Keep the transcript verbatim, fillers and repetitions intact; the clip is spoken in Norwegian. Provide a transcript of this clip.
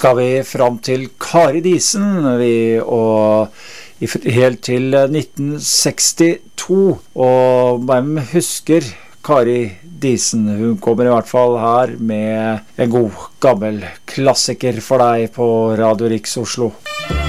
skal vi fram til Kari Disen, vi, og helt til nitten sekstito, og hvem husker Kari Disen? Hun kommer i hvert fall her med en god gammel klassiker for deg på Radio Riks Oslo.